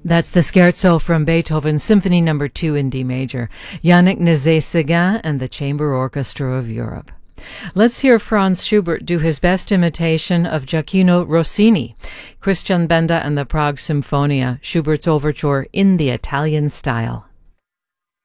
That's the Scherzo from Beethoven's Symphony No. 2 in D major, Yannick Nézet-Séguin and the Chamber Orchestra of Europe. Let's hear Franz Schubert do his best imitation of Gioacchino Rossini, Christian Benda and the Prague Symphonia, Schubert's overture in the Italian style.